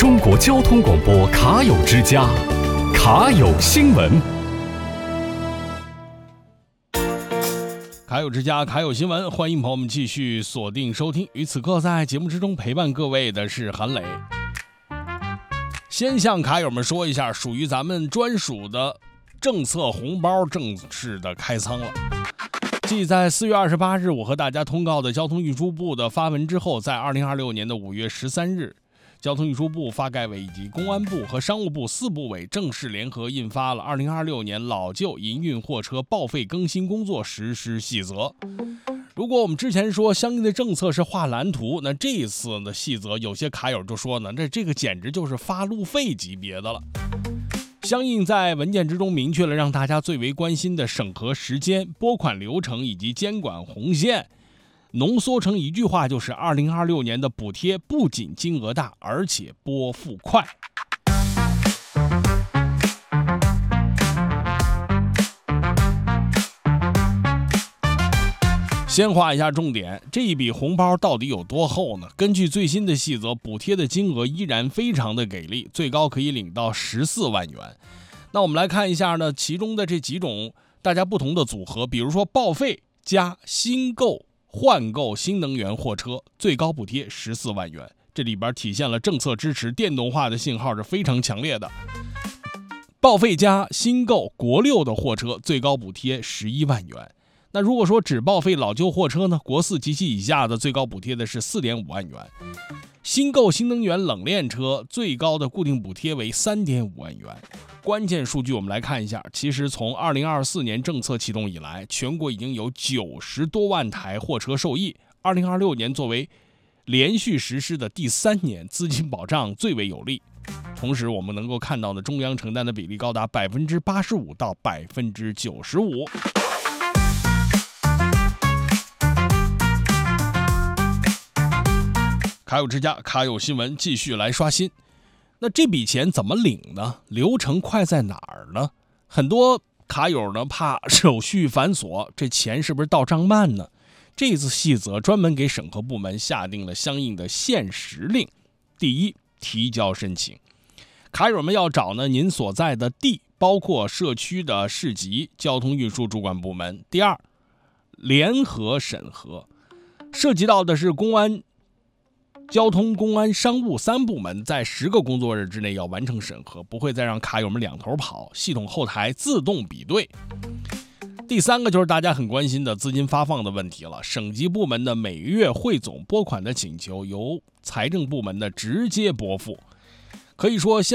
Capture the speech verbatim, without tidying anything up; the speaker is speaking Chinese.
中国交通广播卡友之家，卡友新闻。 卡友之家，卡友新闻，欢迎朋友们继续锁定收听。与此刻在节目之中陪伴各位的是韩磊。先向卡友们说一下，属于咱们专属的政策红包正式的开仓了。继在四月二十八日我和大家通告的交通运输部的发文之后，在二零二六年的五月十三日，交通运输部、发改委以及公安部和商务部四部委正式联合印发了二零二六年老旧营运货车报废更新工作实施细则。如果我们之前说相应的政策是画蓝图，那这一次的细则，有些卡友就说呢，这这个简直就是发路费级别的了。相应在文件之中明确了让大家最为关心的审核时间、拨款流程以及监管红线，浓缩成一句话，就是二零二六年的补贴不仅金额大，而且拨付快。先划一下重点，这一笔红包到底有多厚呢？根据最新的细则，补贴的金额依然非常的给力，最高可以领到十四万元。那我们来看一下呢，其中的这几种大家不同的组合，比如说报废加新购换购新能源货车，最高补贴十四万元，这里边体现了政策支持电动化的信号是非常强烈的。报废加新购国六的货车，最高补贴十一万元。那如果说只报废老旧货车呢，国四及其以下的最高补贴的是 四点五万元。新购新能源冷链车最高的固定补贴为 三点五万元。关键数据我们来看一下，其实从二零二四年政策启动以来，全国已经有九十多万台货车受益。二零二六年作为连续实施的第三年，资金保障最为有力。同时我们能够看到的中央承担的比例高达 百分之八十五 到 百分之九十五。卡友之家，卡友新闻继续来刷新。那这笔钱怎么领呢？流程快在哪儿呢？很多卡友呢怕手续繁琐，这钱是不是到账慢呢？这次细则专门给审核部门下定了相应的限时令。第一，提交申请，卡友们要找呢您所在的地，包括社区的市级交通运输主管部门。第二，联合审核，涉及到的是公安、交通、公安、商务三部门，在十个工作日之内要完成审核，不会再让卡友们两头跑，系统后台自动比对。第三个就是大家很关心的资金发放的问题了，省级部门的每月汇总拨款的请求由财政部门的直接拨付。可以说现